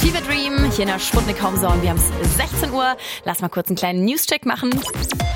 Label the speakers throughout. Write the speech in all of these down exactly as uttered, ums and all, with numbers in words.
Speaker 1: Fever Dream hier in der Sputnik Homezone. Wir haben es sechzehn Uhr. Lass mal kurz einen kleinen Newscheck machen.
Speaker 2: M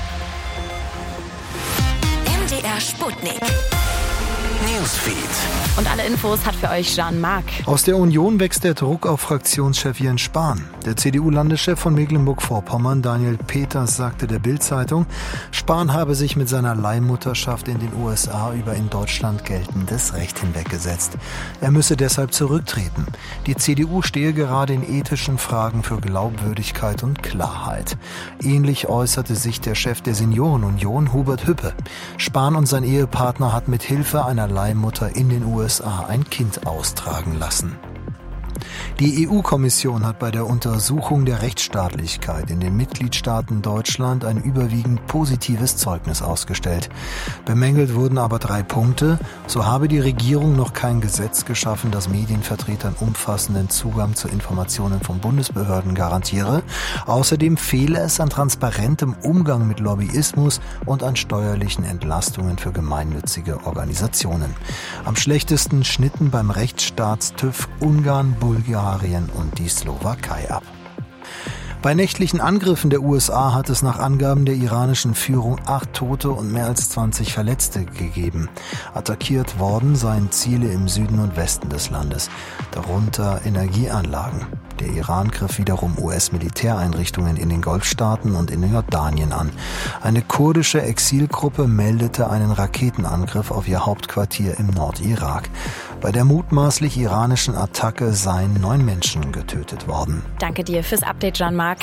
Speaker 2: D R Sputnik. Newsfeed.
Speaker 1: Und alle Infos hat für euch Jean-Marc.
Speaker 3: Aus der Union wächst der Druck auf Fraktionschef Jens Spahn. Der C D U-Landeschef von Mecklenburg-Vorpommern, Daniel Peters, sagte der Bild-Zeitung, Spahn habe sich mit seiner Leihmutterschaft in den U S A über in Deutschland geltendes Recht hinweggesetzt. Er müsse deshalb zurücktreten. Die C D U stehe gerade in ethischen Fragen für Glaubwürdigkeit und Klarheit. Ähnlich äußerte sich der Chef der Seniorenunion, Hubert Hüppe. Spahn und sein Ehepartner hat mit Hilfe einer Leihmutter in den U S A ein Kind austragen lassen. Die E U-Kommission hat bei der Untersuchung der Rechtsstaatlichkeit in den Mitgliedstaaten Deutschland ein überwiegend positives Zeugnis ausgestellt. Bemängelt wurden aber drei Punkte. So habe die Regierung noch kein Gesetz geschaffen, das Medienvertretern umfassenden Zugang zu Informationen von Bundesbehörden garantiere. Außerdem fehle es an transparentem Umgang mit Lobbyismus und an steuerlichen Entlastungen für gemeinnützige Organisationen. Am schlechtesten schnitten beim Rechtsstaats-TÜV Ungarn, Bulgarien und die Slowakei ab. Bei nächtlichen Angriffen der U S A hat es nach Angaben der iranischen Führung acht Tote und mehr als zwanzig Verletzte gegeben. Attackiert worden seien Ziele im Süden und Westen des Landes, darunter Energieanlagen. Der Iran griff wiederum U S-Militäreinrichtungen in den Golfstaaten und in Jordanien an. Eine kurdische Exilgruppe meldete einen Raketenangriff auf ihr Hauptquartier im Nordirak. Bei der mutmaßlich iranischen Attacke seien neun Menschen getötet worden.
Speaker 1: Danke dir fürs Update, Jean-Marc.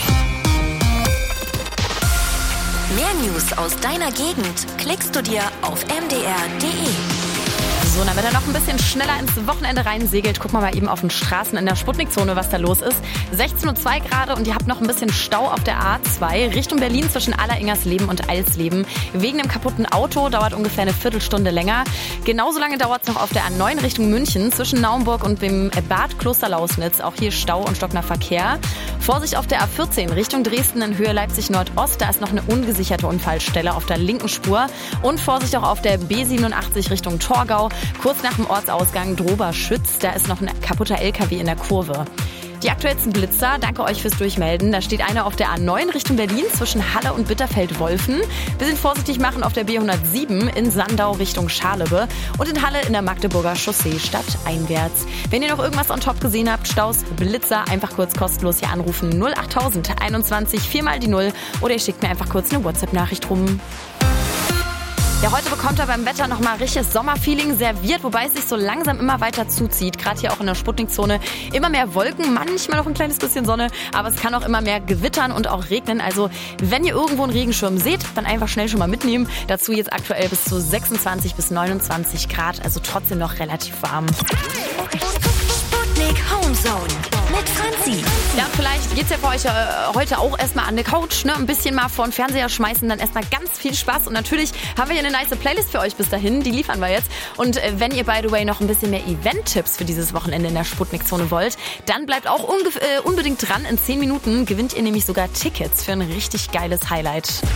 Speaker 2: Mehr News aus deiner Gegend klickst du dir auf m d r punkt d e.
Speaker 1: So, damit er noch ein bisschen schneller ins Wochenende reinsegelt, gucken wir mal eben auf den Straßen in der Sputnikzone, was da los ist. sechzehn Uhr zwei gerade und ihr habt noch ein bisschen Stau auf der A zwei Richtung Berlin zwischen Alleringersleben und Alsleben. Wegen dem kaputten Auto dauert ungefähr eine Viertelstunde länger. Genauso lange dauert es noch auf der A neun Richtung München zwischen Naumburg und dem Bad Klosterlausnitz. Auch hier Stau und stockender Verkehr. Vorsicht auf der A vierzehn Richtung Dresden in Höhe Leipzig-Nordost. Da ist noch eine ungesicherte Unfallstelle auf der linken Spur. Und Vorsicht auch auf der B siebenundachtzig Richtung Torgau. Kurz nach dem Ortsausgang Droberschütz, da ist noch ein kaputter L K W in der Kurve. Die aktuellsten Blitzer, danke euch fürs Durchmelden. Da steht einer auf der A neun Richtung Berlin zwischen Halle und Bitterfeld-Wolfen. Bisschen vorsichtig machen auf der B hundertsieben in Sandau Richtung Scharlebe und in Halle in der Magdeburger Chaussee stadteinwärts. Wenn ihr noch irgendwas on top gesehen habt, Staus, Blitzer, einfach kurz kostenlos hier anrufen. null achttausend einundzwanzig vier mal die null oder ihr schickt mir einfach kurz eine WhatsApp-Nachricht rum. Ja, heute bekommt er beim Wetter nochmal richtiges Sommerfeeling serviert, wobei es sich so langsam immer weiter zuzieht. Gerade hier auch in der Sputnikzone immer mehr Wolken, manchmal noch ein kleines bisschen Sonne, aber es kann auch immer mehr gewittern und auch regnen. Also wenn ihr irgendwo einen Regenschirm seht, dann einfach schnell schon mal mitnehmen. Dazu jetzt aktuell bis zu sechsundzwanzig bis neunundzwanzig Grad, also trotzdem noch relativ warm.
Speaker 2: Sputnik Homezone mit Franzi.
Speaker 1: Ja, vielleicht geht's ja für euch äh, heute auch erstmal an der Couch, ne? Ein bisschen mal vor den Fernseher schmeißen, dann erstmal ganz viel Spaß. Und natürlich haben wir hier eine nice Playlist für euch bis dahin, die liefern wir jetzt. Und äh, wenn ihr, by the way, noch ein bisschen mehr Event-Tipps für dieses Wochenende in der Sputnik-Zone wollt, dann bleibt auch ungef- äh, unbedingt dran. In zehn Minuten gewinnt ihr nämlich sogar Tickets für ein richtig geiles Highlight.